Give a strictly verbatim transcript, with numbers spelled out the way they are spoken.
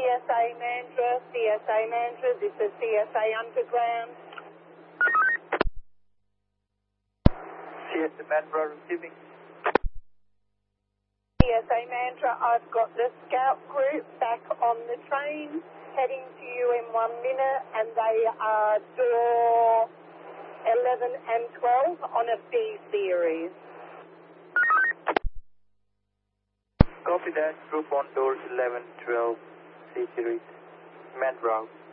S A Mandra, C S A Mandra, this is C S A Underground. C S A Mandra receiving. C S A Mandra, I've got the scout group back on the train, heading to you in one minute, and they are door eleven and twelve on a B series. Copy that. Group on doors eleven, twelve, C series. Mandra.